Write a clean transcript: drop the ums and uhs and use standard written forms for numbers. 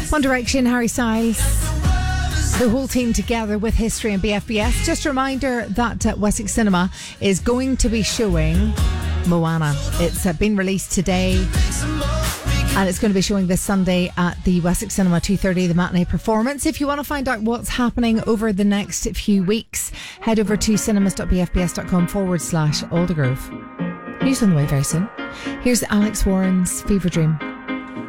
One Direction, Harry Styles, the whole team together with History and BFBS. Just a reminder that Wessex Cinema is going to be showing Moana. It's been released today and it's going to be showing this Sunday at the Wessex Cinema 2:30, the matinee performance. If you want to find out what's happening over the next few weeks, head over to cinemas.bfbs.com/Aldergrove. News on the way very soon. Here's Alex Warren's Fever Dream.